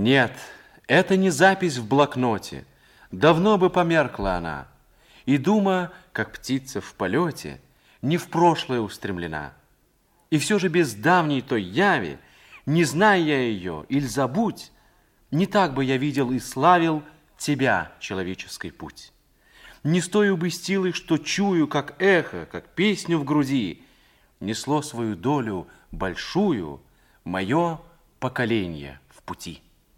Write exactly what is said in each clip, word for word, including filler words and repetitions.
Нет, это не запись в блокноте. Давно бы померкла она. И дума, как птица в полете, не в прошлое устремлена. И все же без давней той яви, не зная я ее, иль забудь, не так бы я видел и славил тебя, человеческий путь. Не с той бы силой, что чую, как эхо, как песню в груди, несло свою долю большую мое поколение в пути.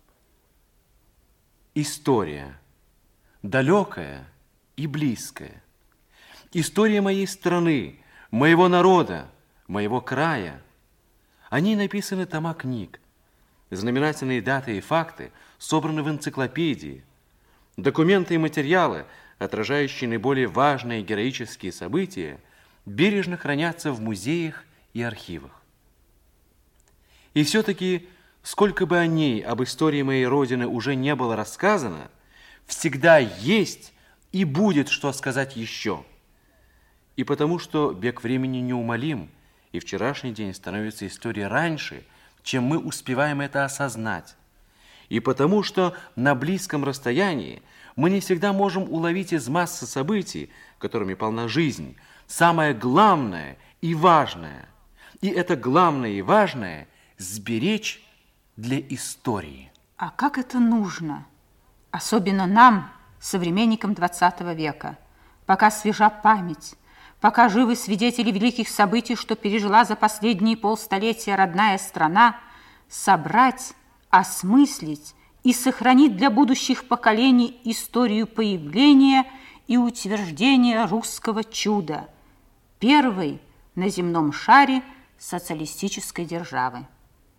История, далекая и близкая. История моей страны, моего народа, моего края. О ней написаны тома книг. Знаменательные даты и факты собраны в энциклопедии. Документы и материалы, отражающие наиболее важные героические события, бережно хранятся в музеях и архивах. И все-таки, сколько бы о ней, об истории моей Родины уже не было рассказано, всегда есть и будет что сказать еще. И потому что бег времени неумолим, и вчерашний день становится историей раньше, чем мы успеваем это осознать. И потому что на близком расстоянии мы не всегда можем уловить из массы событий, которыми полна жизнь, самое главное и важное. И это главное и важное сберечь для истории. А как это нужно? Особенно нам, современникам двадцатого века, пока свежа память, пока живы свидетели великих событий, что пережила за последние полстолетия родная страна, собрать, осмыслить и сохранить для будущих поколений историю появления и утверждения русского чуда, первой на земном шаре социалистической державы.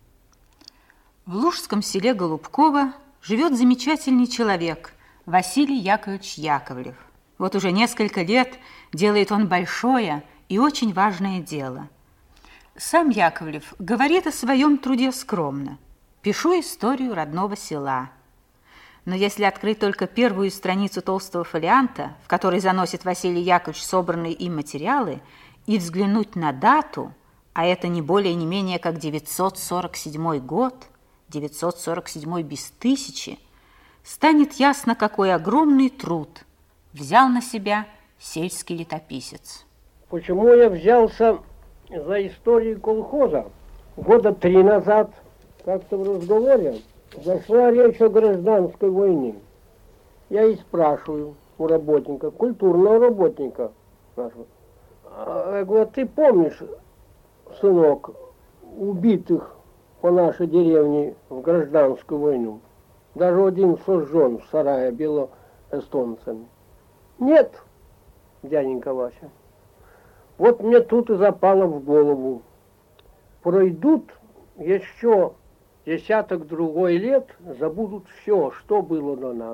В лужском селе Голубково живет замечательный человек Василий Яковлевич Яковлев. Вот уже несколько лет делает он большое и очень важное дело. Сам Яковлев говорит о своем труде скромно. Пишу историю родного села. Но если открыть только первую страницу толстого фолианта, в который заносит Василий Яковлевич собранные им материалы, и взглянуть на дату, а это не более не менее как девятьсот сорок седьмой год, девятьсот сорок седьмой без тысячи, станет ясно, какой огромный труд взял на себя сельский летописец. Почему я взялся за историю колхоза? Года три назад, как-то в разговоре, зашла речь о гражданской войне. Я и спрашиваю у работника, культурного работника нашего. Я говорю, ты помнишь, сынок, убитых по нашей деревне в гражданскую войну? Даже один сожжен в сарае белоэстонцами. Нет, дяденька Вася. Вот мне тут и запало в голову. Пройдут еще десяток другой лет, забудут все, что было до нас.